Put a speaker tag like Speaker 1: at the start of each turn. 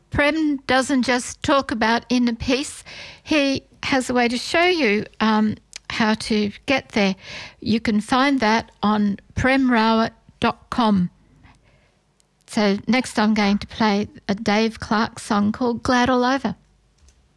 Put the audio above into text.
Speaker 1: Prem doesn't just talk about inner peace. He has a way to show you how to get there. You can find that on premrawat.com. So next I'm going to play a Dave Clark song called Glad All Over.